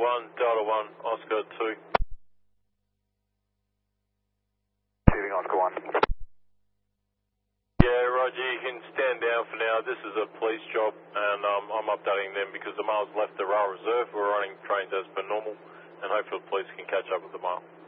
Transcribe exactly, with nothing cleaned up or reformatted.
one, Delta one, Oscar two. Receiving Oscar one. Yeah, Roger, you can stand down for now. This is a police job, and um, I'm updating them because the mail's left the rail reserve. We're running trains as per normal, and hopefully the police can catch up with the mail.